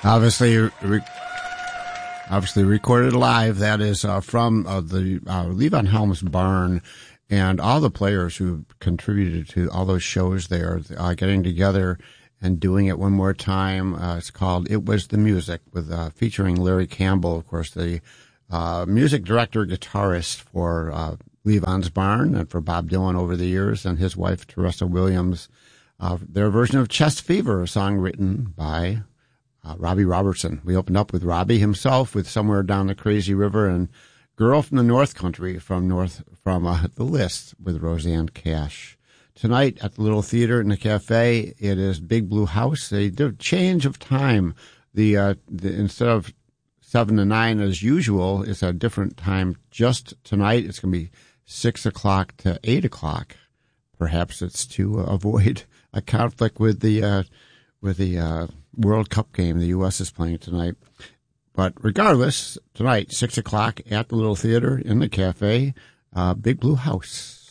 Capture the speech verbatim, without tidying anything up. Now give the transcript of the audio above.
Obviously, re- obviously recorded live. That is uh, from uh, the uh, Levon Helms Barn, and all the players who contributed to all those shows there, uh, getting together and doing it one more time. Uh, it's called "It Was the Music," with uh, featuring Larry Campbell, of course, the uh, music director, guitarist for uh, Levon's Barn and for Bob Dylan over the years, and his wife Teresa Williams. Uh, their version of "Chest Fever," a song written by Uh, Robbie Robertson. We opened up with Robbie himself with "Somewhere Down the Crazy River," and "Girl from the North Country" from North from uh, the List with Roseanne Cash. Tonight at the Little Theater in the Cafe, it is Big Blue House. They did a change of time. The, uh, the instead of seven to nine as usual, it's a different time. Just tonight, it's going to be six o'clock to eight o'clock. Perhaps it's to avoid a conflict with the uh, with the uh, World Cup game the U S is playing tonight. But regardless, tonight, six o'clock at the Little Theater in the Cafe, uh, Big Blue House.